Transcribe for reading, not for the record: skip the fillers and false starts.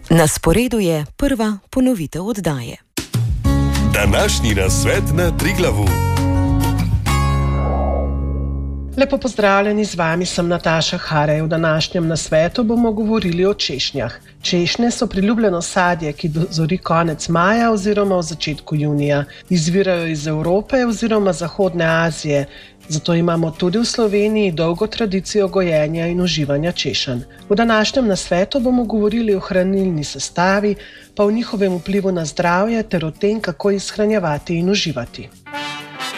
Na sporedu je prva ponovitev oddaje. Današnji nasvet na Triglavu. Lepo pozdravljeni, z vami sem Nataša Harej. V današnjem nasvetu bomo govorili o češnjah. Češnje so priljubljeno sadje, ki dozori konec maja oziroma v začetku junija. Izvirajo iz Evrope oziroma Zahodne Azije, zato imamo tudi v Sloveniji dolgo tradicijo gojenja in uživanja češenj. V današnjem nasvetu bomo govorili o hranilni sestavi, pa o njihovem vplivu na zdravje ter o tem, kako jih shranjevati in uživati.